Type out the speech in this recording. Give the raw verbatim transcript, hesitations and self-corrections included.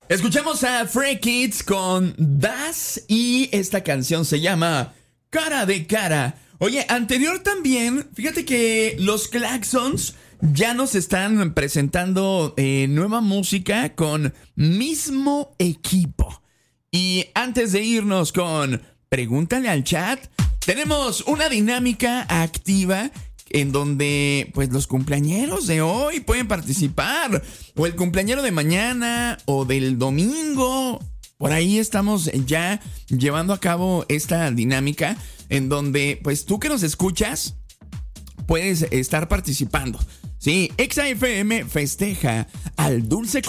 Escuchamos a Free Kids con Das y esta canción se llama Cara de Cara. Oye, anterior también, fíjate que los Klaxons ya nos están presentando eh, nueva música con mismo equipo. Y antes de irnos con Pregúntale al Chat, tenemos una dinámica activa en donde pues los cumpleañeros de hoy pueden participar, o el cumpleañero de mañana o del domingo. Por ahí estamos ya llevando a cabo esta dinámica en donde pues tú que nos escuchas puedes estar participando. Sí, Exa F M festeja al dulce